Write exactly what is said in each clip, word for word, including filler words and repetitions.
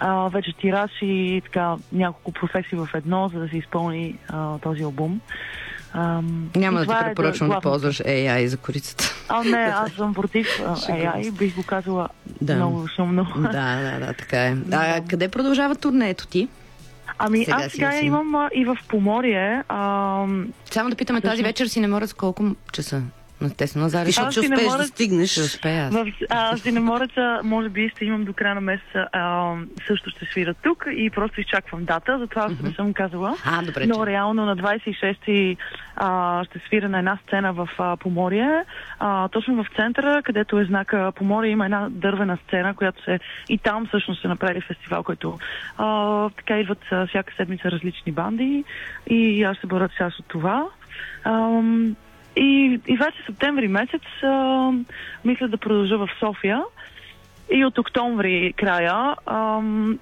а, вече тираж и така няколко професии в едно, за да се изпълни а, този албум. Ам, Няма да ти е препоръчвам да, да ползваш Ей Ай за корицата. А, не, аз съм против Ей Ай, бих го казала да. много шумно. Да, да, да, така е. А къде продължава турнето ти? Ами сега аз сега си имам а, и в Поморие. А, Само да питаме, тази вечер си не мора с колко часа? Естествено, Зари, защото ще успееш да стигнеш. Ще успея. В а, Синемореца, може би ще имам до края на месеца, а, също ще свира тук и просто изчаквам дата, затова още mm-hmm. не съм казала. А, добре, но реално на двадесет и шести а, ще свира на една сцена в а, Поморие. А, точно в центъра, където е знака Поморие, има една дървена сцена, която се... И там всъщност се направи фестивал, който а, така идват а, всяка седмица различни банди и аз ще бъда част от това. А, И, и вече септември месец а, мисля да продължа в София и от октомври края а,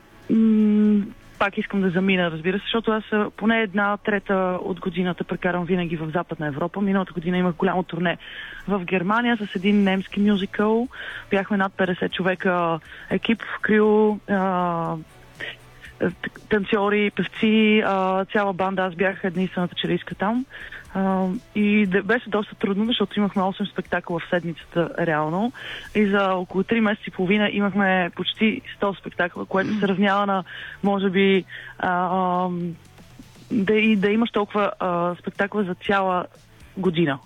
м- пак искам да замина, разбира се, защото аз поне една трета от годината прекарам винаги в Западна Европа. Миналата година имах голямо турне в Германия с един немски мюзикъл. Бяхме над петдесет човека екип, крю, а, танцори, певци, а, цяла банда. Аз бях единствената черийска там. Uh, и беше доста трудно, защото имахме осем спектакъла в седмицата реално и за около три месеца и половина имахме почти сто спектакла, което се равнява на, може би, uh, uh, да, и, да имаш толкова uh, спектакла за цяла година.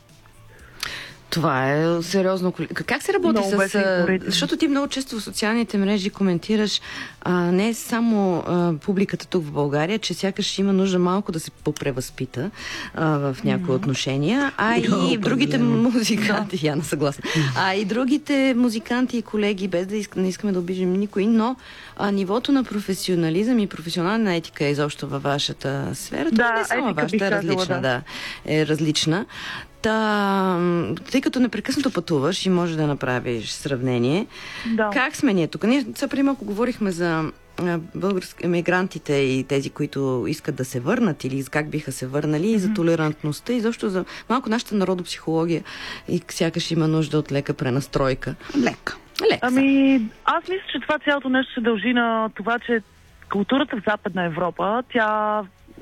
Това е сериозно. Как се работи много с... Защото ти много често в социалните мрежи коментираш а, не само а, публиката тук в България, че сякаш има нужда малко да се попревъзпита а, в някои mm-hmm. отношения, а и другите музиканти, да. Яна съгласна, а и другите музиканти и колеги, без да иск, не искаме да обижим никой, но а, нивото на професионализъм и професионална етика е изобщо във вашата сфера. Да, това не само етика вашата, е различна, да. да, е различна. Та, тъй като непрекъснато пътуваш и може да направиш сравнение, да. Как сме ние тук? Ние са преди малко говорихме за български емигрантите и тези, които искат да се върнат или как биха се върнали, mm-hmm. и за толерантността, и защо за малко нашата народопсихология и сякаш има нужда от лека пренастройка. Лека. Лека. Ами, аз мисля, че това цялото нещо се дължи на това, че културата в Западна Европа, тя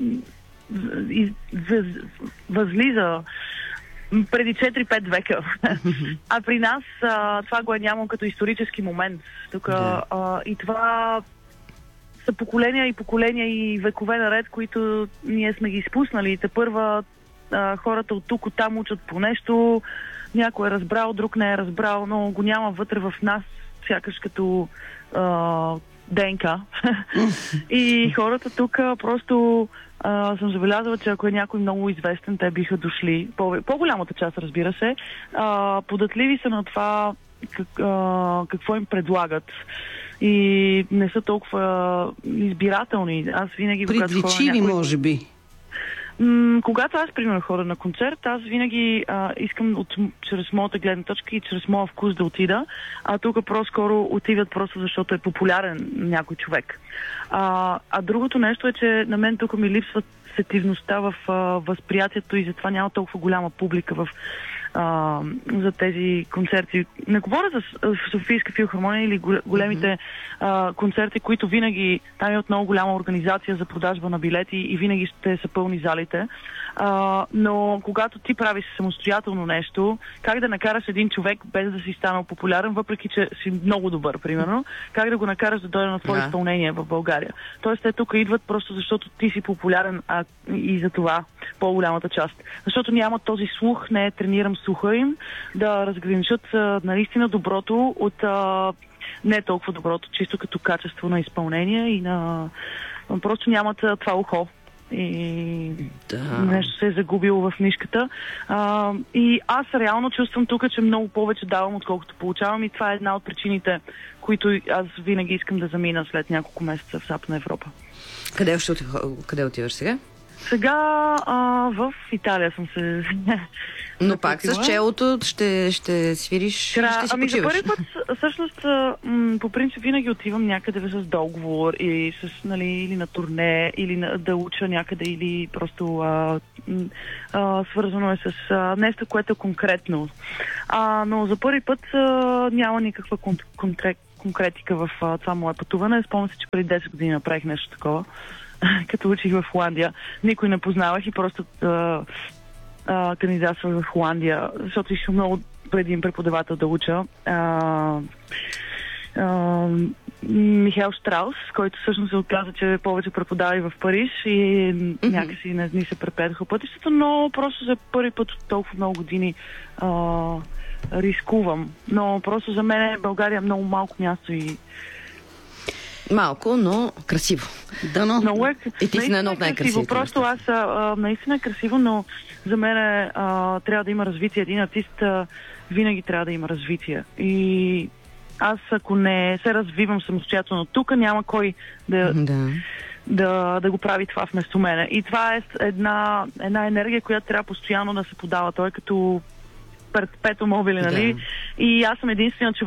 възлиза преди четири-пет века. А при нас а, това го е нямало като исторически момент. Тук, да. а, и това са поколения и поколения и векове наред, които ние сме ги изпуснали. И тепърва а, хората от тук, от там учат по нещо, някой е разбрал, друг не е разбрал, но го няма вътре в нас, сякаш като а, ДНК. И хората тук просто Uh, съм забелязала, че ако е някой много известен, те биха дошли. По- по-голямата част, разбира се. Uh, податливи са на това как, uh, какво им предлагат. И не са толкова избирателни. Аз винаги... Придвичиви, някой... може би. М- когато аз, примерно, хора на концерт, аз винаги а, искам от, чрез моята гледна точка и чрез моя вкус да отида, а тук по-скоро отиват просто защото е популярен някой човек. А, а другото нещо е, че на мен тук ми липсва сетивността в а, възприятието и затова няма толкова голяма публика в а, за тези концерти. Не говоря за Софийска филхармония или големите mm-hmm. а, концерти, които винаги, там имат много голяма организация за продажба на билети и винаги ще са пълни залите. А, но когато ти правиш самостоятелно нещо, как да накараш един човек без да си станал популярен, въпреки че си много добър, примерно, как да го накараш да дойде на твое yeah. изпълнение в България. Тоест те тук идват просто защото ти си популярен, а и за това по-голямата част. Защото нямат този слух, не е тренирам слуха им, да разграничат наистина доброто от а, не толкова доброто, чисто като качество на изпълнение и на... Просто нямат това ухо. И да. Нещо се е загубило в нишката. А, и аз реално чувствам тук, че много повече давам, отколкото получавам и това е една от причините, които аз винаги искам да замина след няколко месеца в Западна Европа. Къде, ще отив... Къде отиваш сега? Сега а, в Италия съм се... Но пак с челото ще, ще свириш, Кра... ще си ами почиваш. Ами за първи път, всъщност, м- по принцип винаги отивам някъде с договор и с, нали, или на турне, или на, да уча някъде, или просто а, а, свързано е с а, нещо, което е конкретно. А, но за първи път а, няма никаква кон- контракт конкретика в а, това мое пътуване. Спомням се, че преди десет години направих нещо такова, като учих в Холандия. Никой не познавах и просто а, а, кандидатствах в Холандия, защото исках много преди им преподавател да уча. А, а, Михаел Штраус, който всъщност се оказа, че повече преподава и в Париж и mm-hmm. някакси не ни се препедоха пътищата, но просто за първи път от толкова много години а, рискувам. Но просто за мен България е много малко място и малко, но красиво. Дано. Много е, и ти си на едно от най-красивите. Просто аз а, наистина е красиво, но за мен а, трябва да има развитие. Един артист а, винаги трябва да има развитие. И аз, ако не се развивам самостоятелно тук, няма кой да, да. Да, да го прави това вместо мене. И това е една, една енергия, която трябва постоянно да се подава. Той е като перпетуум мобиле, нали? Да. И аз съм единственият човек,